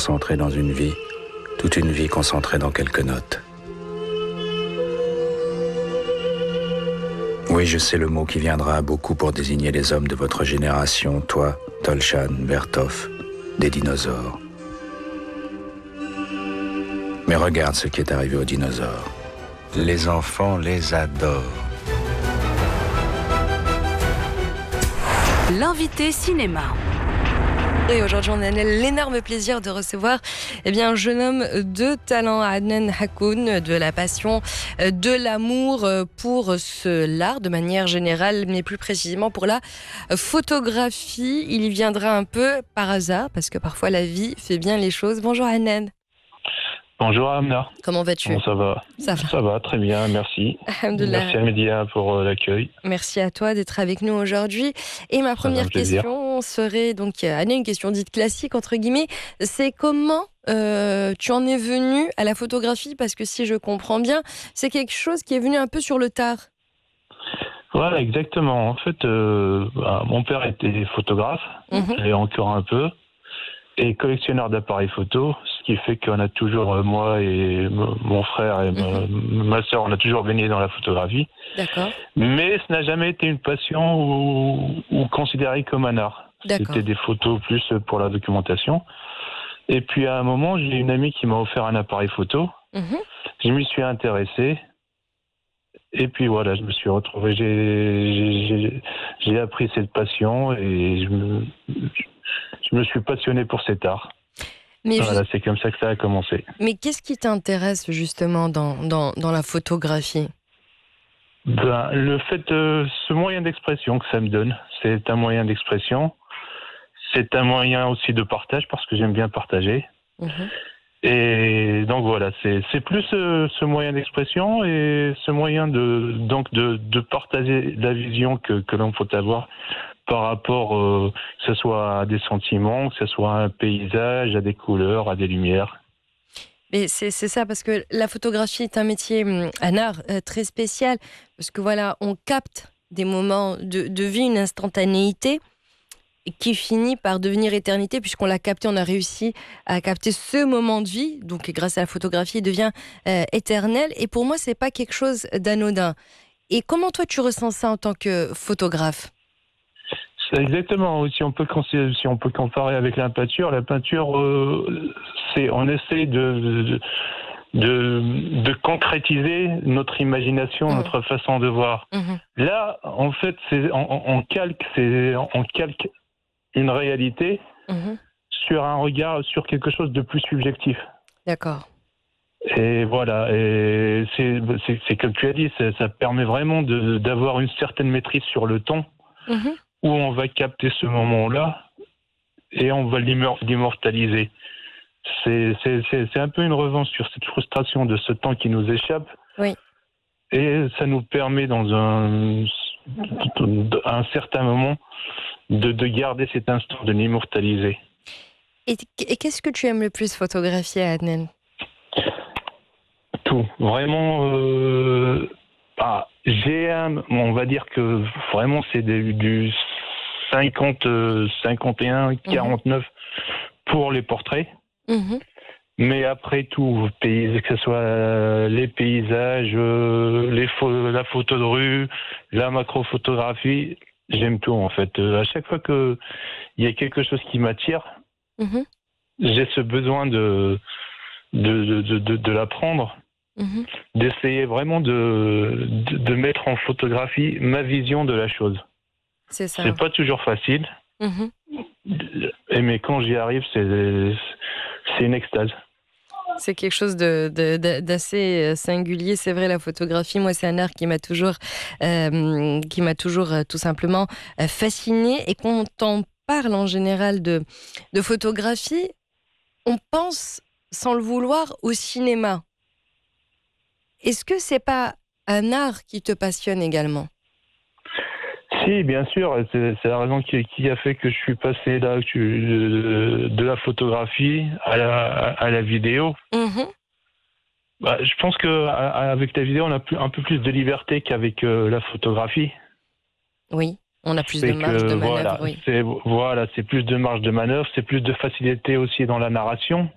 concentrée dans une vie, toute une vie concentrée dans quelques notes. Oui, je sais le mot qui viendra à beaucoup pour désigner les hommes de votre génération, toi, Tolchan, Vertov, des dinosaures. Mais regarde ce qui est arrivé aux dinosaures. Les enfants les adorent. L'invité cinéma. Et aujourd'hui, on a l'énorme plaisir de recevoir un jeune homme de talent, Adnan Hakoun, de la passion, de l'amour pour l'art de manière générale, mais plus précisément pour la photographie. Il y viendra un peu par hasard, parce que parfois la vie fait bien les choses. Bonjour Adnan. Bonjour Amna. Comment vas-tu ? Comment ça va ? Ça va, très bien, merci. Merci à Média pour l'accueil. Merci à toi d'être avec nous aujourd'hui. Et ma première question serait donc, Anna, une question dite classique, entre guillemets, c'est comment tu en es venu à la photographie ? Parce que si je comprends bien, c'est quelque chose qui est venu un peu sur le tard. Voilà, exactement. En fait, mon père était photographe, et encore un peu, et collectionneur d'appareils photo, ce qui fait qu'on a toujours, moi et mon frère et ma sœur, on a toujours baigné dans la photographie. D'accord. Mais ce n'a jamais été une passion ou considéré comme un art. D'accord. C'était des photos plus pour la documentation. Et puis à un moment, j'ai une amie qui m'a offert un appareil photo. Je m'y suis intéressé. Et puis voilà, je me suis retrouvé, j'ai appris cette passion et je me suis passionné pour cet art. Mais voilà, c'est comme ça que ça a commencé. Mais qu'est-ce qui t'intéresse justement dans la photographie ? Le fait de ce moyen d'expression que ça me donne, c'est un moyen d'expression, c'est un moyen aussi de partage parce que j'aime bien partager. Et donc voilà, c'est plus ce moyen d'expression et ce moyen de partager la vision que l'on peut avoir par rapport, que ce soit à des sentiments, que ce soit à un paysage, à des couleurs, à des lumières. Mais c'est ça, parce que la photographie est un métier, un art très spécial, parce que voilà, on capte des moments de vie, une instantanéité qui finit par devenir éternité, puisqu'on l'a capté, on a réussi à capter ce moment de vie, donc grâce à la photographie, il devient éternel. Et pour moi, c'est pas quelque chose d'anodin. Et comment toi, tu ressens ça en tant que photographe ? C'est exactement. Si on peut comparer avec la peinture, on essaie de concrétiser notre imagination, notre façon de voir. Là, en fait, on calque une réalité sur un regard, sur quelque chose de plus subjectif. D'accord. Et voilà, et c'est comme tu as dit, ça permet vraiment d'avoir une certaine maîtrise sur le ton, où on va capter ce moment-là et on va l'immortaliser. C'est un peu une revanche sur cette frustration de ce temps qui nous échappe. Oui. Et ça nous permet dans un certain moment de garder cet instant, de l'immortaliser. Et qu'est-ce que tu aimes le plus photographier, Adnan ? Tout. Vraiment, on va dire que vraiment c'est du 50, 51, 49 pour les portraits. Mais après tout, que ce soit les paysages, la photo de rue, la macrophotographie, j'aime tout en fait. À chaque fois qu'il y a quelque chose qui m'attire, j'ai ce besoin de l'apprendre, d'essayer vraiment de mettre en photographie ma vision de la chose. C'est ça. C'est pas toujours facile, mais quand j'y arrive, c'est une extase. C'est quelque chose d'assez singulier. C'est vrai, la photographie, moi, c'est un art qui m'a toujours tout simplement fascinée. Et quand on parle en général de photographie, on pense, sans le vouloir, au cinéma. Est-ce que c'est pas un art qui te passionne également ? Si, bien sûr, c'est la raison qui a fait que je suis passé là, de la photographie à la vidéo. Je pense qu'avec la vidéo, on a un peu plus de liberté qu'avec la photographie. Oui, on a plus de marge de manœuvre. C'est plus de marge de manœuvre, c'est plus de facilité aussi dans la narration.